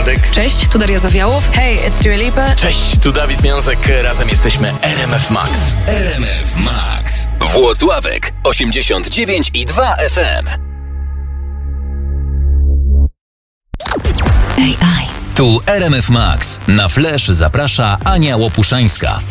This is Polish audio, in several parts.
Gwiazdek. Cześć, tu Daria Zawiałow. Hey, it's Dua Lipa. Cześć, tu Dawid Związek. Razem jesteśmy RMF Max. RMF Max. Włocławek 89,2 FM. AI. Tu RMF Max. Na Flash zaprasza Ania Łopuszańska.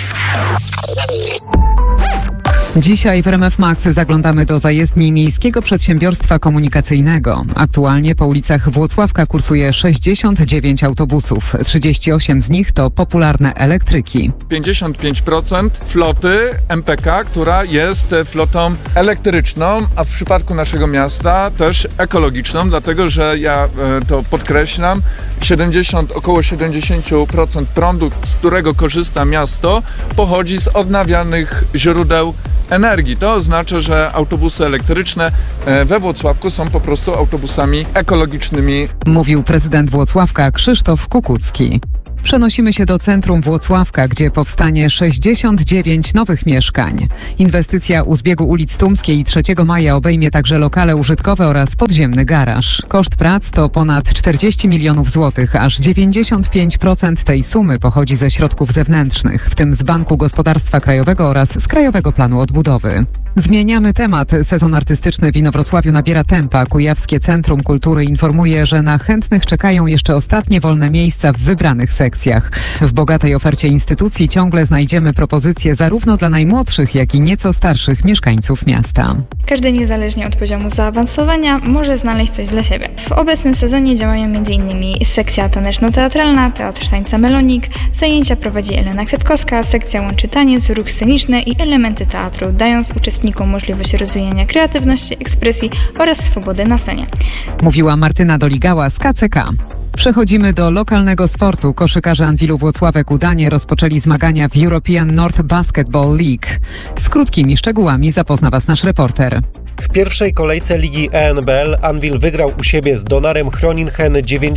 Dzisiaj w RMF Max zaglądamy do zajezdni Miejskiego Przedsiębiorstwa Komunikacyjnego. Aktualnie po ulicach Włocławka kursuje 69 autobusów. 38 z nich to popularne elektryki. 55% floty MPK, która jest flotą elektryczną, a w przypadku naszego miasta też ekologiczną, dlatego że ja to podkreślam, około 70% prądu, z którego korzysta miasto, pochodzi z odnawialnych źródeł energii. To oznacza, że autobusy elektryczne we Włocławku są po prostu autobusami ekologicznymi. Mówił prezydent Włocławka Krzysztof Kukucki. Przenosimy się do centrum Włocławka, gdzie powstanie 69 nowych mieszkań. Inwestycja u zbiegu ulic Tumskiej i 3 Maja obejmie także lokale użytkowe oraz podziemny garaż. Koszt prac to ponad 40 milionów złotych, aż 95% tej sumy pochodzi ze środków zewnętrznych, w tym z Banku Gospodarstwa Krajowego oraz z Krajowego Planu Odbudowy. Zmieniamy temat. Sezon artystyczny w Inowrocławiu nabiera tempa. Kujawskie Centrum Kultury informuje, że na chętnych czekają jeszcze ostatnie wolne miejsca w wybranych sekcjach. W bogatej ofercie instytucji ciągle znajdziemy propozycje zarówno dla najmłodszych, jak i nieco starszych mieszkańców miasta. Każdy niezależnie od poziomu zaawansowania może znaleźć coś dla siebie. W obecnym sezonie działają m.in. sekcja taneczno-teatralna, teatr tańca Melonik, zajęcia prowadzi Elena Kwiatkowska, sekcja łączy taniec, ruch sceniczny i elementy teatru, dając uczestnikom możliwość rozwijania kreatywności, ekspresji oraz swobody na scenie. Mówiła Martyna Doligała z KCK. Przechodzimy do lokalnego sportu. Koszykarze Anwilu Włocławek udanie rozpoczęli zmagania w European North Basketball League. Z krótkimi szczegółami zapozna Was nasz reporter. W pierwszej kolejce Ligi ENBL Anwil wygrał u siebie z Donarem Groningen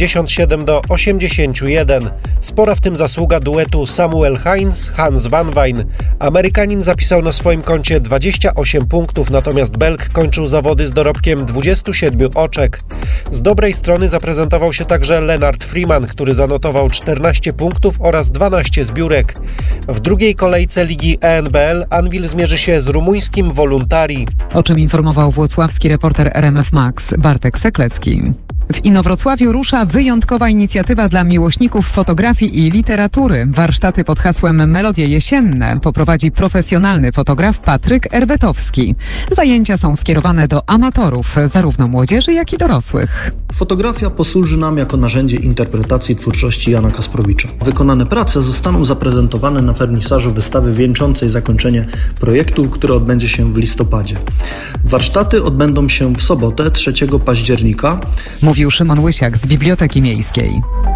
97-81. Spora w tym zasługa duetu Samuel Heinz-Hans Van Wijn. Amerykanin zapisał na swoim koncie 28 punktów, natomiast Belg kończył zawody z dorobkiem 27 oczek. Z dobrej strony zaprezentował się także Leonard Freeman, który zanotował 14 punktów oraz 12 zbiórek. W drugiej kolejce Ligi ENBL Anwil zmierzy się z rumuńskim Voluntari. O czym informował włocławski reporter RMF Max Bartek Seklecki. W Inowrocławiu rusza wyjątkowa inicjatywa dla miłośników fotografii i literatury. Warsztaty pod hasłem Melodie Jesienne poprowadzi profesjonalny fotograf Patryk Erbetowski. Zajęcia są skierowane do amatorów, zarówno młodzieży, jak i dorosłych. Fotografia posłuży nam jako narzędzie interpretacji twórczości Jana Kasprowicza. Wykonane prace zostaną zaprezentowane na wernisażu wystawy wieńczącej zakończenie projektu, który odbędzie się w listopadzie. Warsztaty odbędą się w sobotę 3 października. Mówił Szymon Łysiak z Biblioteki Miejskiej.